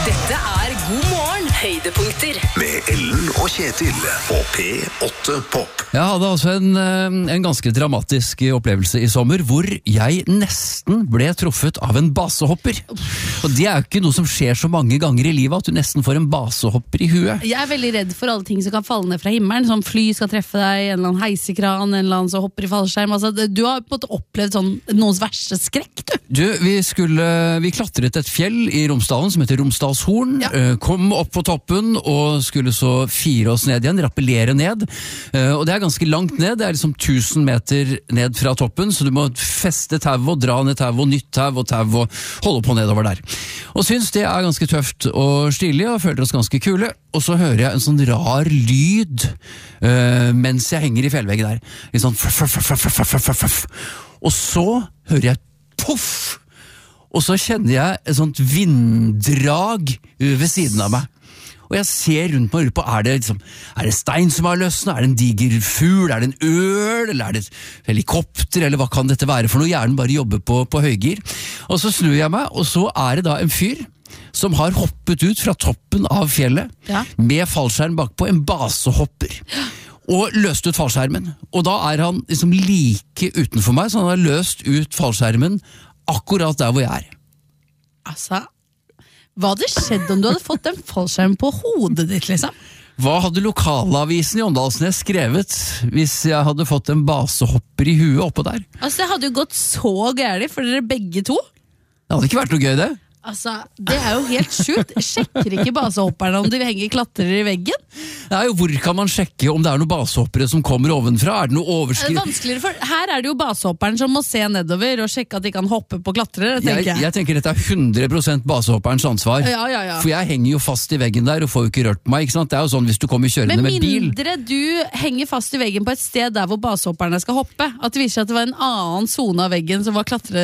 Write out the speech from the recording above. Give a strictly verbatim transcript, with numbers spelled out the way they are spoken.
Dette er God morgen høydepunkter med Ellen og Kjetil på P åtte Pop. Jeg hadde altså en, en ganske dramatisk opplevelse i sommer, hvor jeg nesten ble truffet av en basehopper. Og det er jo ikke noe som skjer så mange ganger i livet, at du nesten får en basehopper i huet. Jeg er veldig redd for alle ting som kan falle ned fra himmelen, som fly skal treffe deg, en eller annen heisekran, en eller annen som hopper i fallskjerm. Altså, du har på en måte opplevd sånn, noens verste skrekk, du. Du, vi, skulle, vi klatret et fjell i Romsdalen som heter Romsdalshorn, Ja. kom opp på toppen og skulle så fire oss ned igjen, rappellere ned. Og det er ganske langt ned, det er liksom tusen meter ned fra toppen, så du må feste tau og dra ned tau og nytt tau og tau og holde på nedover der. Og synes det er ganske tøft og stilig, og føler oss ganske kule. Og så hører jeg en sånn rar lyd uh, mens jeg henger i fjellveggen der. Litt sånn f f f f f f f. Og så hører jeg poff! Og så kjenner jeg et sånt vinddrag ved siden av meg. Og jeg ser rundt meg og lurer på, er det, liksom, er det stein som har løsnet? Er det en diger fugl? Er det en øl? Eller er det et helikopter? Eller hva kan dette være for noe? Hjernen bare jobber på, på høygir. Og så snur jeg meg, og så er det da en fyr som har hoppet ut fra toppen av fjellet, Ja. med fallskjerm bakpå, en basehopper. Og løst ut fallskjermen. Og da er han liksom like utenfor meg, så han har løst ut fallskjermen akkurat der hvor jeg er. Altså, hva hadde skjedd om du hadde fått en fallskjerm på hodet ditt, liksom? Hva hadde lokalavisen i Åndalsnes skrevet hvis jeg hadde fått en basehopper i huet oppå der? Altså, det hadde jo gått så gærlig for dere begge to. Det hadde ikke vært noe gøy, det. Altså, det er jo helt sjukt. Sjekker ikke basehopperne om de henger klatrer i veggen? Det er jo, hvor kan man sjekke om det er noen basehoppere som kommer ovenfra? Er det noe Det er overskrift? vanskeligere, for her er det jo basehopperen som må se nedover og sjekke at de kan hoppe på klatrere, tenker Jeg, jeg. jeg tenker dette er hundre prosent basehopperens ansvar. Ja, ja, ja. For jeg henger jo fast i veggen der og får jo ikke rørt meg, ikke sant? Det er jo sånn hvis du kommer kjørende Med med bil. mindre du henger fast i veggen på et sted der hvor basehopperne skal hoppe, at det viser seg at det var en annen zone av veggen som var klatre